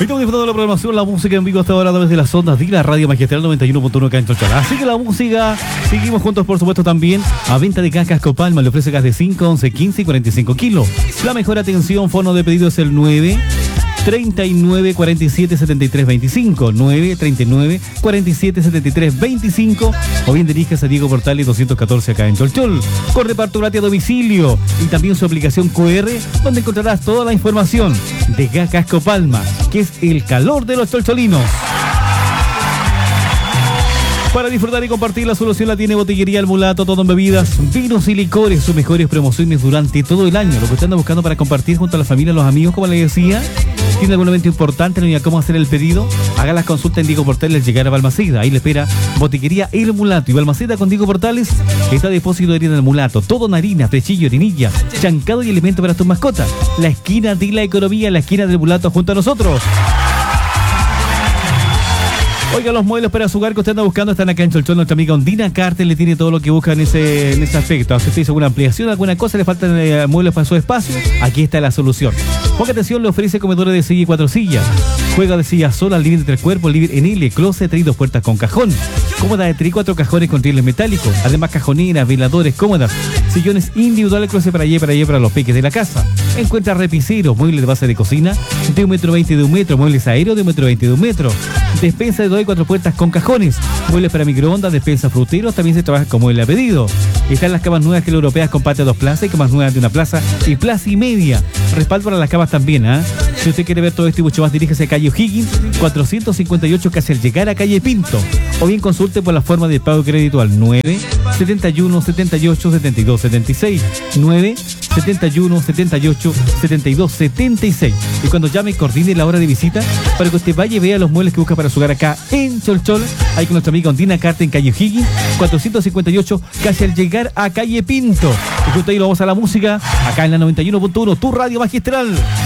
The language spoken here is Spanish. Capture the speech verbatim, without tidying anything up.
Estamos disfrutando de la programación, la música en vivo hasta ahora a través de las ondas de la Radio Magistral noventa y uno punto uno acá en Cholchol. Así que la música, seguimos juntos por supuesto también a venta de gas Casco Palma. Le ofrece gas de cinco, once, quince y cuarenta y cinco kilos. La mejor atención, fono de pedido es el nueve treinta y nueve, cuarenta y siete, setenta y tres, veinticinco, nueve treinta y nueve, cuarenta y siete, setenta y tres, veinticinco, o bien dirijas a Diego Portales doscientos catorce acá en Cholchol, con reparto gratis a domicilio y también su aplicación Q R, donde encontrarás toda la información de Gas Casco Palma, que es el calor de los cholcholinos. Para disfrutar y compartir la solución la tiene Botillería El Mulato, todo en bebidas, vinos y licores, sus mejores promociones durante todo el año. Lo que usted anda buscando para compartir junto a la familia, los amigos, como le decía. ¿Tiene algún evento importante? ¿No sabía cómo hacer el pedido? Haga las consultas en Diego Portales al llegar a Balmaceda. Ahí le espera Botillería El Mulato. Y Balmaceda con Diego Portales está depósito de harina del Mulato. Todo en harina, frechillo, harinilla, chancado y alimento para tus mascotas. La esquina de la economía, la esquina del Mulato junto a nosotros. Oiga, los muebles para su hogar que usted anda buscando están acá en Cholchol. Nuestra amiga Ondina Carter le tiene todo lo que busca en ese, en ese aspecto. Si usted hizo alguna ampliación, alguna cosa, le faltan eh, muebles para su espacio, aquí está la solución. Ponga atención, le ofrece comedores de silla y cuatro sillas. Juega de silla sola, living de tres cuerpos, living en L, closet, tres y dos puertas con cajón. Cómoda de tres y cuatro cajones con rieles metálicos. Además, cajoneras, veladores, cómodas. Sillones individuales, closet para allá y para allá para los peques de la casa. Encuentra repiseros, muebles de base de cocina de un metro veinte de un metro, muebles aéreos de un metro veinte de un metro. Despensa de dos y cuatro puertas con cajones. Muebles para microondas, despensa fruteros, también se trabaja como mueble a pedido. Están las camas nuevas que las europeas con patio a dos plazas y camas nuevas de una plaza y plaza y media. Respaldo para las camas también, ¿ah? ¿eh? Si usted quiere ver todo esto y mucho más, diríjese a calle O'Higgins, cuatrocientos cincuenta y ocho, casi al llegar a calle Pinto. O bien consulte por la forma de pago de crédito al nueve setenta y uno, setenta y ocho, setenta y dos, setenta y seis. nueve setenta y uno, setenta y ocho, setenta y dos, setenta y seis. Y cuando llame, coordine la hora de visita para que usted vaya y vea los muebles que busca para su hogar acá en Cholchol. Ahí con nuestra amiga Ondina Carter en calle O'Higgins, cuatrocientos cincuenta y ocho, casi al llegar a calle Pinto. Y justo ahí lo vamos a la música, acá en la noventa y uno punto uno, tu radio magistral.